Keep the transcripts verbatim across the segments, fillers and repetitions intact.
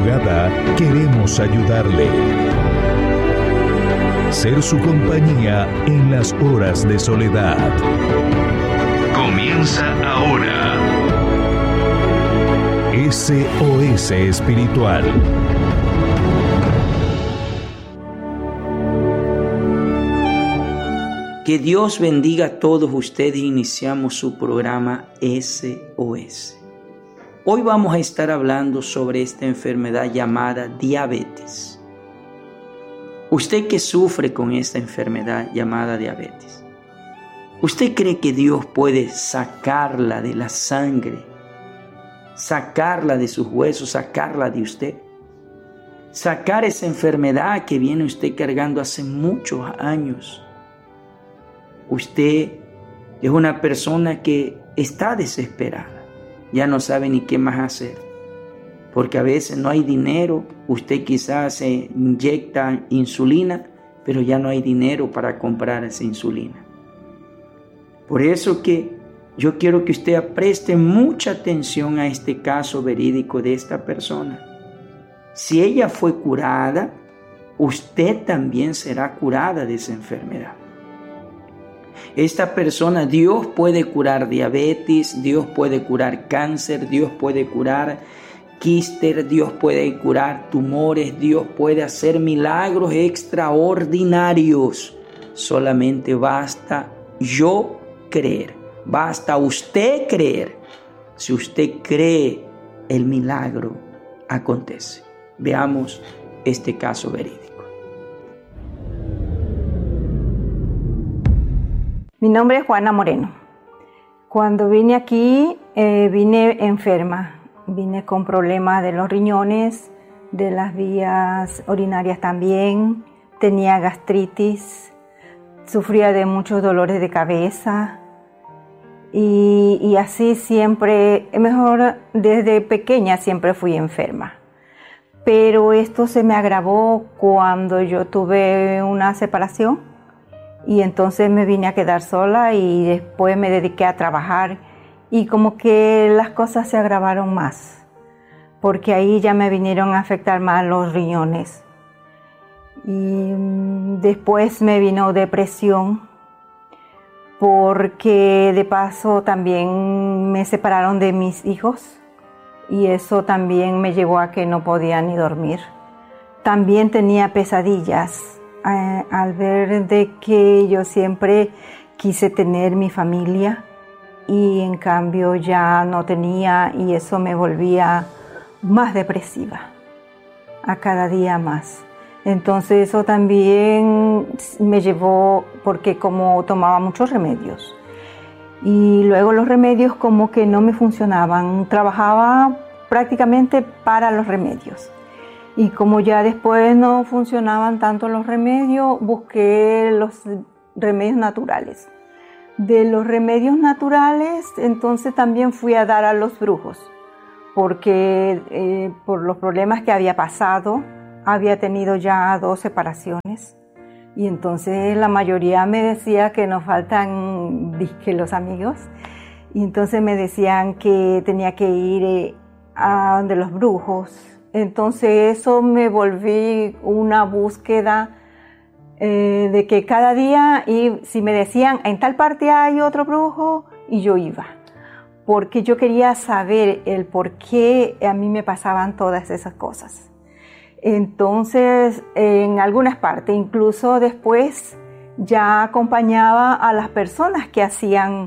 madrugada queremos ayudarle. Ser su compañía en las horas de soledad. Comienza ahora. S O S Espiritual. Que Dios bendiga a todos ustedes. Iniciamos su programa S O S. Hoy vamos a estar hablando sobre esta enfermedad llamada diabetes. Usted que sufre con esta enfermedad llamada diabetes, ¿usted cree que Dios puede sacarla de la sangre, sacarla de sus huesos, sacarla de usted? Sacar esa enfermedad que viene usted cargando hace muchos años. Usted es una persona que está desesperada. Ya no sabe ni qué más hacer, porque a veces no hay dinero. Usted quizás se inyecta insulina, pero ya no hay dinero para comprar esa insulina. Por eso que yo quiero que usted preste mucha atención a este caso verídico de esta persona. Si ella fue curada, usted también será curada de esa enfermedad. Esta persona, Dios puede curar diabetes, Dios puede curar cáncer, Dios puede curar quistes, Dios puede curar tumores, Dios puede hacer milagros extraordinarios. Solamente basta yo creer, basta usted creer. Si usted cree, el milagro acontece. Veamos este caso verídico. Mi nombre es Juana Moreno. Cuando vine aquí, eh, vine enferma. Vine con problemas de los riñones, de las vías urinarias también. Tenía gastritis, sufría de muchos dolores de cabeza. Y, y así siempre, mejor desde pequeña siempre fui enferma. Pero esto se me agravó cuando yo tuve una separación. Y entonces me vine a quedar sola y después me dediqué a trabajar y como que las cosas se agravaron más, porque ahí ya me vinieron a afectar más los riñones. Y después me vino depresión, porque de paso también me separaron de mis hijos y eso también me llevó a que no podía ni dormir. También tenía pesadillas. Eh, al ver de que yo siempre quise tener mi familia y en cambio ya no tenía, y eso me volvía más depresiva a cada día más. Entonces eso también me llevó, porque como tomaba muchos remedios y luego los remedios como que no me funcionaban, trabajaba prácticamente para los remedios. Y como ya después no funcionaban tanto los remedios, busqué los remedios naturales. De los remedios naturales, entonces también fui a dar a los brujos, porque eh, por los problemas que había pasado, había tenido ya dos separaciones. Y entonces la mayoría me decía que nos faltan disque los amigos. Y entonces me decían que tenía que ir eh, a donde los brujos. Entonces eso me volví una búsqueda eh, de que cada día, y si me decían en tal parte hay otro brujo, y yo iba, porque yo quería saber el por qué a mí me pasaban todas esas cosas. Entonces en algunas partes, incluso después ya acompañaba a las personas que hacían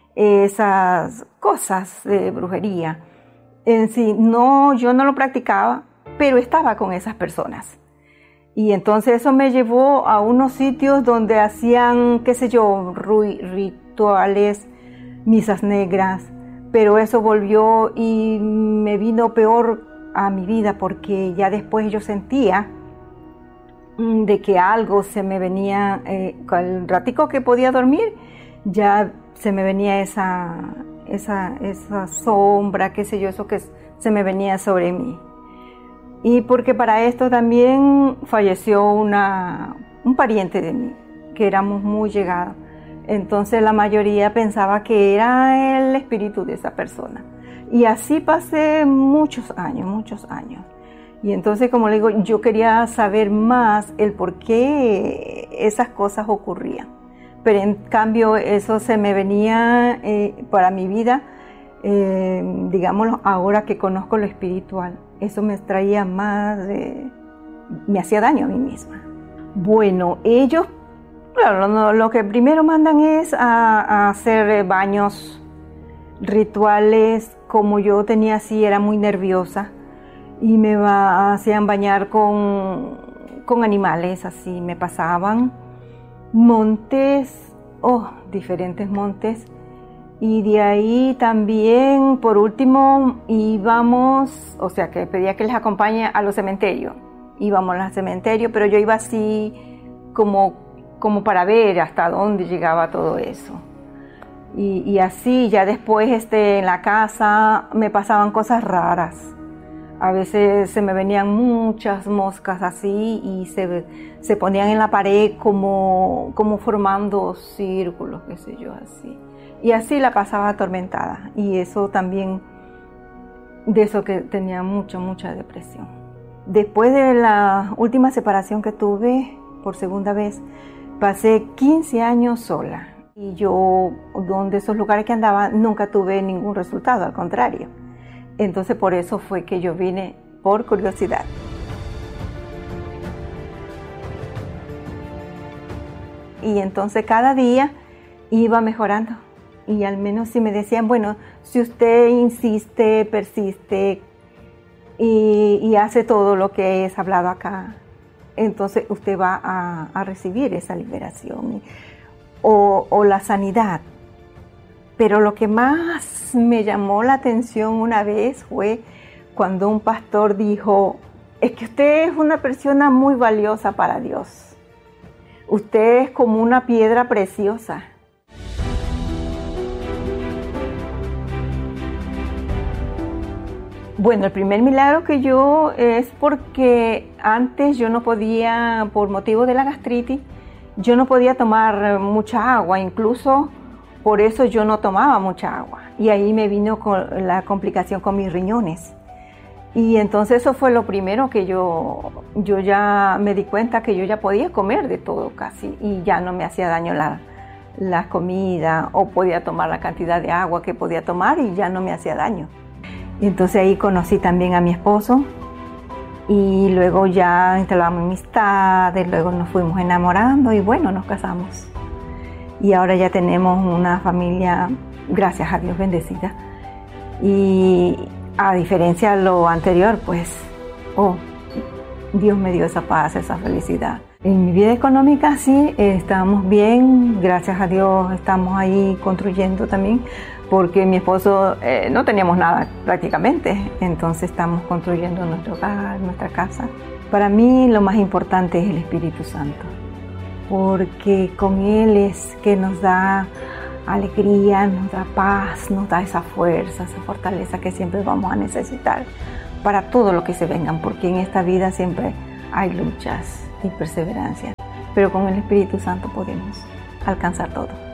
esas cosas de brujería. En sí, no, yo no lo practicaba, pero estaba con esas personas. Y entonces eso me llevó a unos sitios donde hacían, qué sé yo, rituales, misas negras, pero eso volvió y me vino peor a mi vida, porque ya después yo sentía de que algo se me venía, eh, el ratico que podía dormir, ya se me venía esa... Esa, esa sombra, qué sé yo, eso que se me venía sobre mí. Y porque para esto también falleció una, un pariente de mí, que éramos muy llegados. Entonces la mayoría pensaba que era el espíritu de esa persona. Y así pasé muchos años, muchos años. Y entonces, como le digo, yo quería saber más el por qué esas cosas ocurrían. Pero en cambio eso se me venía eh, para mi vida, eh, digámoslo, ahora que conozco lo espiritual. Eso me traía más, eh, me hacía daño a mí misma. Bueno, ellos, claro, lo, lo que primero mandan es a, a hacer baños rituales. Como yo tenía así, era muy nerviosa. Y me va, hacían bañar con, con animales, así me pasaban montes, oh, diferentes montes. Y de ahí también, por último, íbamos, o sea, que pedía que les acompañe a los cementerios. Íbamos al cementerio, pero yo iba así como, como para ver hasta dónde llegaba todo eso. Y, y así, ya después este, en la casa me pasaban cosas raras. A veces se me venían muchas moscas así y se, se ponían en la pared como, como formando círculos, qué sé yo, así. Y así la pasaba atormentada. Y eso también, de eso que tenía mucha, mucha depresión. Después de la última separación que tuve por segunda vez, pasé quince años sola. Y yo, donde esos lugares que andaba, nunca tuve ningún resultado, al contrario. Entonces por eso fue que yo vine por curiosidad. Y entonces cada día iba mejorando. Y al menos si me decían, bueno, si usted insiste, persiste y, y hace todo lo que es hablado acá, entonces usted va a, a recibir esa liberación o, o la sanidad. Pero lo que más me llamó la atención una vez fue cuando un pastor dijo, es que usted es una persona muy valiosa para Dios. Usted es como una piedra preciosa. Bueno, el primer milagro que yo es porque antes yo no podía, por motivo de la gastritis, yo no podía tomar mucha agua, incluso por eso yo no tomaba mucha agua. Y ahí me vino con la complicación con mis riñones. Y entonces eso fue lo primero que yo, yo ya me di cuenta que yo ya podía comer de todo casi. Y ya no me hacía daño la, la comida o podía tomar la cantidad de agua que podía tomar y ya no me hacía daño. Y entonces ahí conocí también a mi esposo. Y luego ya instalamos amistades, luego nos fuimos enamorando y bueno, nos casamos. Y ahora ya tenemos una familia, gracias a Dios, bendecida. Y a diferencia de lo anterior, pues, oh, Dios me dio esa paz, esa felicidad. En mi vida económica sí, estamos bien, gracias a Dios estamos ahí construyendo también, porque mi esposo eh, no teníamos nada prácticamente, entonces estamos construyendo nuestro hogar, nuestra casa. Para mí lo más importante es el Espíritu Santo, porque con Él es que nos da alegría, nos da paz, nos da esa fuerza, esa fortaleza que siempre vamos a necesitar para todo lo que se vengan, porque en esta vida siempre hay luchas y perseverancia, pero con el Espíritu Santo podemos alcanzar todo.